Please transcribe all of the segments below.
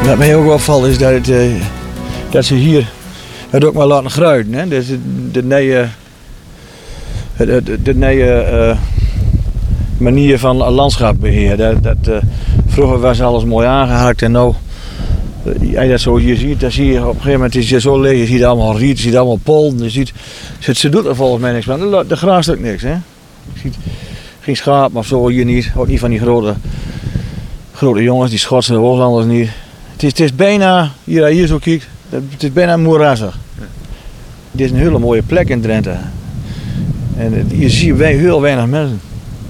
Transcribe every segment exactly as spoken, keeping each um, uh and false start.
Wat mij ook opvalt is dat, het, uh, dat ze hier het ook maar laten gruiden. Hè? Dus de nieuwe, de, de, de nieuwe uh, manier van landschapbeheer. Dat, dat, uh, vroeger was alles mooi aangehakt en nu, uh, als je dat zo hier ziet, dan zie je op een gegeven moment is het zo leeg. Je ziet allemaal riet, je ziet allemaal polden. Je ziet, ze, ze doet er volgens mij niks van. De graast ook niks. Hè? Je ziet geen schaap of zo hier niet. Ook niet van die grote, grote jongens, die Schotse Hollanders niet. Het is, het is bijna, hier, hier zo kijk, het is bijna moerassig. Ja. Dit is een hele mooie plek in Drenthe. En hier zie je heel weinig mensen.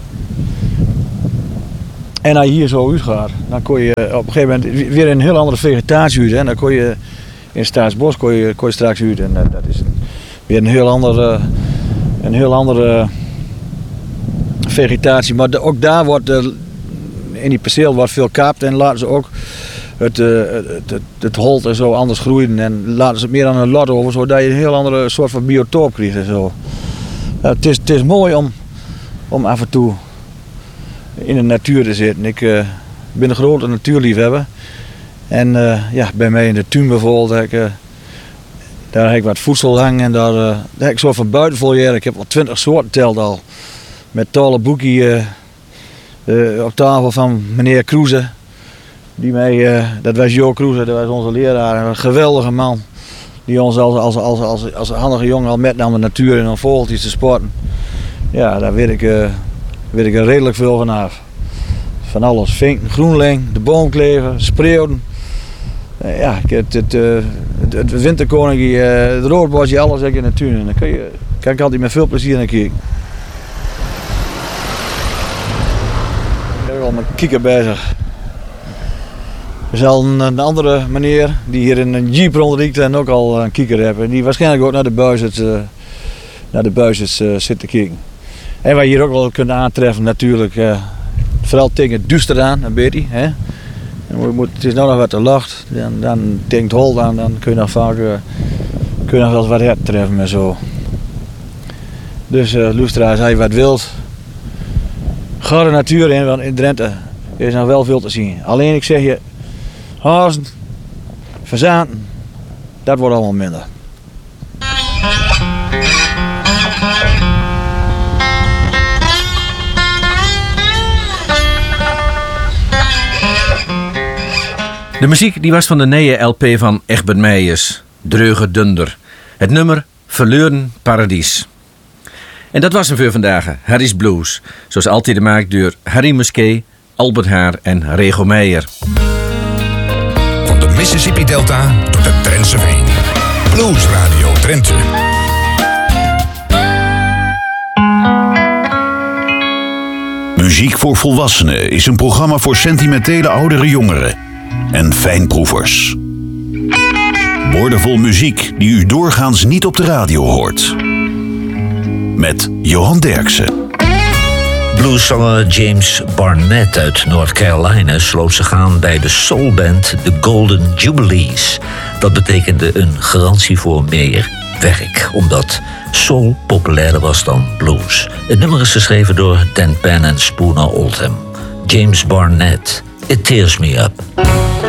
En als je hier zo uitgaat, dan kon je op een gegeven moment weer een heel andere vegetatie uit. Hè. Dan kon je in Staatsbos kon je, kon je straks uit. En dat is een, weer een heel andere, een heel andere vegetatie. Maar de, ook daar wordt, de, in die perceel wordt veel kaapt en laten ze ook Het, uh, het, het, het holt en zo anders groeien en laten ze het meer aan een lot over, zodat je een heel andere soort van biotoop krijgt en zo. Uh, het, is, het is mooi om, om af en toe in de natuur te zitten. Ik uh, ben een grote natuurliefhebber en uh, ja, bij mij in de tuin bijvoorbeeld, heb ik, uh, daar heb ik wat voedsel hangen en daar, uh, daar heb ik een soort van buitenvolière. Ik heb al twintig soorten teld al, met tolle boekje uh, uh, op tafel van meneer Kroeze. Die mij, uh, dat was Jo Kroeze, dat was onze leraar, een geweldige man. Die ons als, als, als, als, als handige jongen al met naar de natuur en om vogeltjes te sporten. Ja, daar weet ik, uh, weet ik er redelijk veel van af. Van alles, vinken, groenling, de boomklever, spreeuwen. Uh, ja, het, het, uh, het, het winterkoningje, uh, het roodbosje, alles heb ik in de tuin. En daar kan, je, kan ik altijd met veel plezier naar kijken. Ik ben al met kikker bezig. Er is al een, een andere meneer die hier in een jeep rondriekt en ook al een kieker heeft. En die waarschijnlijk ook naar de buizers, uh, naar de buizers uh, zit te kijken. En wat je hier ook wel kunt aantreffen natuurlijk, uh, vooral tegen het duister aan, een beetje. Hè? En moet, het is nou nog wat te lacht, dan, dan tegen het hol aan, dan kun je nog vaak uh, kun je nog wel eens wat herten treffen en zo. Dus uh, luisteraars, als je wat wilt, ga de natuur in, want in Drenthe is nog wel veel te zien. Alleen ik zeg je, hazen, verzaten, dat wordt allemaal minder. De muziek die was van de nieuwe L P van Egbert Meijers, Dreuge Dunder. Het nummer Verleuren Paradies. En dat was hem voor vandaag, Harry's Blues. Zoals altijd gemaakt door Harry Musquet, Albert Haar en Rego Meijer. Van de Mississippi Delta tot de Drentse Veen. Blues Radio Drenthe. Muziek voor Volwassenen is een programma voor sentimentele oudere jongeren en fijnproevers. Woordenvol muziek die u doorgaans niet op de radio hoort. Met Johan Derksen. Blueszanger James Barnett uit North Carolina sloot zich aan bij de soulband The Golden Jubilees. Dat betekende een garantie voor meer werk, omdat soul populairder was dan blues. Het nummer is geschreven door Dan Penn en Spooner Oldham. James Barnett, It Tears Me Up.